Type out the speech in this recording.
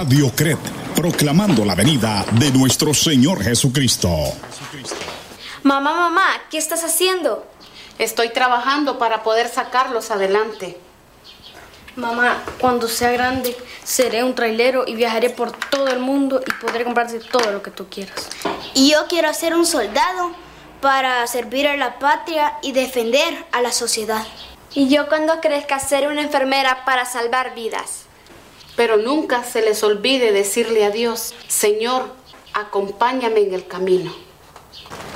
Radiocret, proclamando la venida de nuestro Señor Jesucristo. Mamá, ¿qué estás haciendo? Estoy trabajando para poder sacarlos adelante. Mamá, cuando sea grande, seré un trailero y viajaré por todo el mundo y podré comprarte todo lo que tú quieras. Y yo quiero ser un soldado para servir a la patria y defender a la sociedad. Y yo cuando crezca seré una enfermera para salvar vidas. Pero nunca se les olvide decirle a Dios: Señor, acompáñame en el camino.